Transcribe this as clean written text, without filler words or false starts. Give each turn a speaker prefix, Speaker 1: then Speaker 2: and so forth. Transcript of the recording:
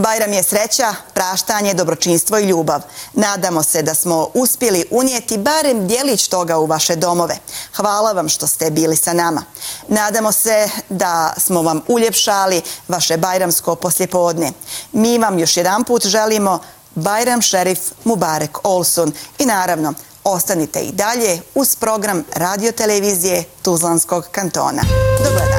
Speaker 1: Bajram je sreća, praštanje, dobročinstvo i ljubav. Nadamo se da smo uspjeli unijeti barem djelić toga u vaše domove. Hvala vam što ste bili sa nama. Nadamo se da smo vam uljepšali vaše bajramsko poslijepodne. Mi vam još jedan put želimo Bajram Šerif Mubarek Olsun i naravno ostanite i dalje uz program radiotelevizije Tuzlanskog kantona. Do gledanja.